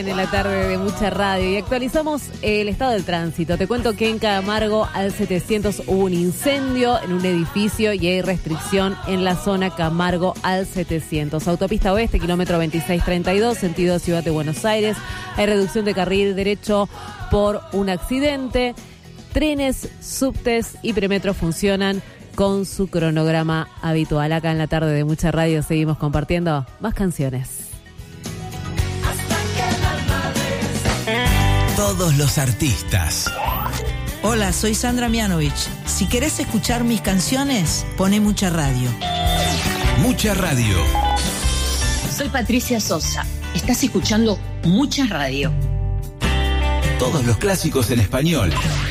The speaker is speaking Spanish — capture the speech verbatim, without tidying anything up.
En la tarde de Mucha Radio y actualizamos el estado del tránsito. Te cuento que en Camargo al setecientos hubo un incendio en un edificio y hay restricción en la zona Camargo al setecientos. Autopista Oeste, kilómetro veintiséis treinta y dos, sentido Ciudad de Buenos Aires. Hay reducción de carril derecho por un accidente. Trenes, subtes y premetro funcionan con su cronograma habitual. Acá en la tarde de Mucha Radio seguimos compartiendo más canciones. Todos los artistas. Hola, soy Sandra Mianovich. Si querés escuchar mis canciones, poné Mucha Radio. Mucha Radio. Soy Patricia Sosa. Estás escuchando Mucha Radio. Todos los clásicos en español.